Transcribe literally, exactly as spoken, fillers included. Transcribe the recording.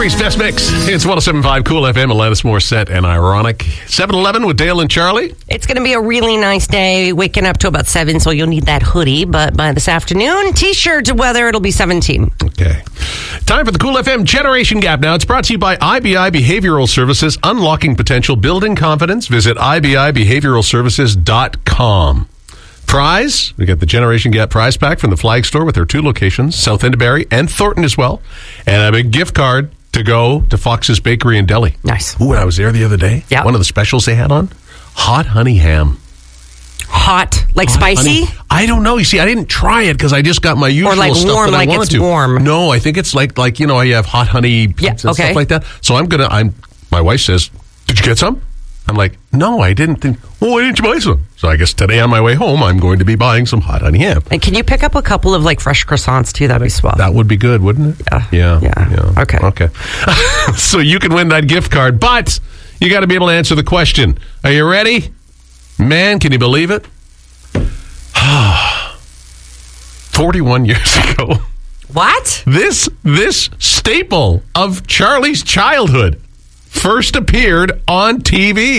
Country's best mix. It's one oh seven point five Cool F M, Alanis Morissette and Ironic. seven eleven with Dale and Charlie. It's going to be a really nice day, waking up to about seven, so you'll need that hoodie. But by this afternoon, T-shirt weather, it'll be seventeen. Okay. Time for the Cool F M Generation Gap. Now, it's brought to you by I B I Behavioral Services, unlocking potential, building confidence. Visit I B I behavioral services dot com. Prize, we get the Generation Gap prize pack from the Flag Store with their two locations, South Inverberry and Thornton as well. And a big gift card to go to Fox's Bakery and Deli. Nice. Ooh, I was there the other day. Yeah. One of the specials they had on, hot honey ham. Hot, like Hot spicy? honey. I don't know. You see, I didn't try it because I just got my usual Or like stuff warm, that I like wanted it's to. warm. No, I think it's like, like you know, you have hot honey pizza Yeah, and okay. stuff like that. So I'm going to, I'm. my wife says, did you get some? I'm like, no, I didn't think, well, why didn't you buy some? So I guess today on my way home, I'm going to be buying some hot honey ham. And can you pick up a couple of like fresh croissants too? That'd be swell. That would be good, wouldn't it? Yeah. Yeah. Yeah. Okay. Okay. So you can win that gift card, but you got to be able to answer the question. Are you ready? Man, can you believe it? forty-one years ago. What? This this staple of Charlie's childhood first appeared on T V.